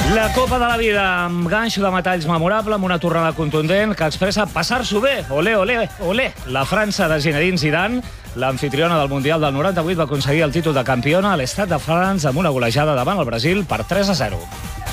La Copa de la Vida, amb ganxo de metalls memorable, amb una tornada contundent que expressa passar-s'ho bé. Olé, olé, olé. La França de Zinedine Zidane, l'amfitriona del Mundial del 98, va aconseguir el títol de campiona a l'Estat de France amb una golejada davant el Brasil per 3-0.